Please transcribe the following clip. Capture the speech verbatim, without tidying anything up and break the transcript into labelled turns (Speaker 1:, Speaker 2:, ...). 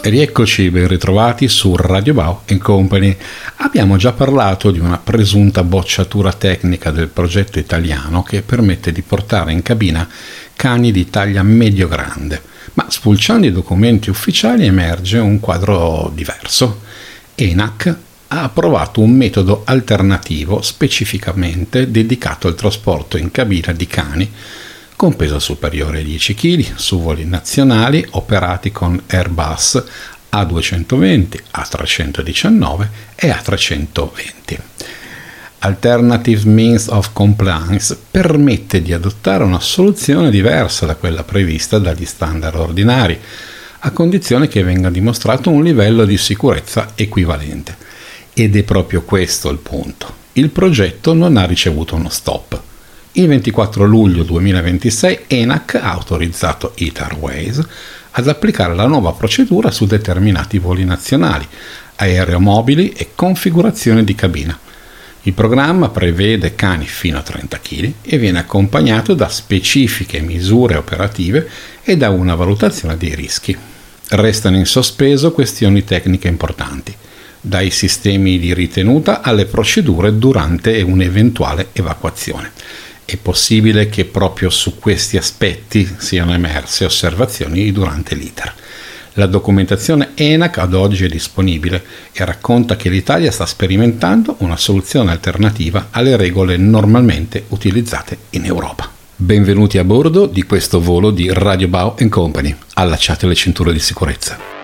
Speaker 1: Rieccoci ben ritrovati su Radio Bao and Company. Abbiamo già parlato di una presunta bocciatura tecnica del progetto italiano che permette di portare in cabina cani di taglia medio-grande, ma spulciando i documenti ufficiali emerge un quadro diverso. ENAC ha approvato un metodo alternativo specificamente dedicato al trasporto in cabina di cani con peso superiore ai dieci chili su voli nazionali operati con Airbus A duecentoventi, A trecentodiciannove e A trecentoventi. Alternative Means of Compliance permette di adottare una soluzione diversa da quella prevista dagli standard ordinari, a condizione che venga dimostrato un livello di sicurezza equivalente. Ed è proprio questo il punto. Il progetto non ha ricevuto uno stop. Il ventiquattro luglio duemilaventisei ENAC ha autorizzato Ita Airways ad applicare la nuova procedura su determinati voli nazionali, aeromobili e configurazione di cabina. Il programma prevede cani fino a trenta chili e viene accompagnato da specifiche misure operative e da una valutazione dei rischi. Restano in sospeso questioni tecniche importanti, dai sistemi di ritenuta alle procedure durante un'eventuale evacuazione. È possibile che proprio su questi aspetti siano emerse osservazioni durante l'iter. La documentazione ENAC ad oggi è disponibile e racconta che l'Italia sta sperimentando una soluzione alternativa alle regole normalmente utilizzate in Europa. Benvenuti a bordo di questo volo di Radio Bao and Company. Allacciate le cinture di sicurezza.